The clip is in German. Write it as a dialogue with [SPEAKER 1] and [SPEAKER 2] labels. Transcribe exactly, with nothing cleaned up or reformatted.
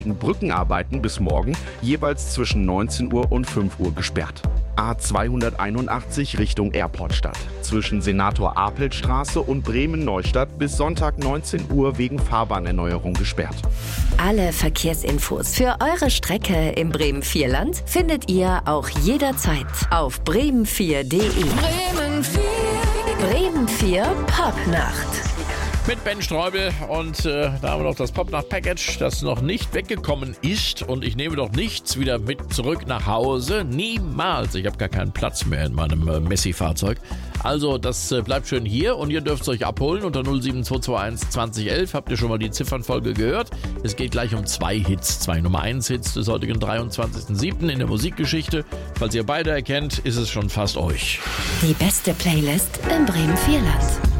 [SPEAKER 1] Brückenarbeiten bis morgen jeweils zwischen neunzehn Uhr und fünf Uhr gesperrt. A zweihunderteinundachtzig Richtung Airportstadt. Zwischen Senator-Apelt-Straße und Bremen-Neustadt bis Sonntag neunzehn Uhr wegen Fahrbahnerneuerung gesperrt.
[SPEAKER 2] Alle Verkehrsinfos für eure Strecke im Bremen-Vierland findet ihr auch jederzeit auf bremen vier punkt de.
[SPEAKER 3] Bremen vier.
[SPEAKER 2] Bremen vier Popnacht.
[SPEAKER 4] Mit Ben Streubel und äh, da haben wir noch das Popnacht-Package, das noch nicht weggekommen ist und ich nehme doch nichts wieder mit zurück nach Hause. Niemals. Ich habe gar keinen Platz mehr in meinem äh, Messi-Fahrzeug. Also das äh, bleibt schön hier und ihr dürft es euch abholen unter null sieben zwei zwei eins zwanzig elf. Habt ihr schon mal die Ziffernfolge gehört? Es geht gleich um zwei Hits, zwei Nummer eins Hits des heutigen dreiundzwanzigsten siebten in der Musikgeschichte. Falls ihr beide erkennt, ist es schon fast euch.
[SPEAKER 2] Die beste Playlist im Bremen-Vierland.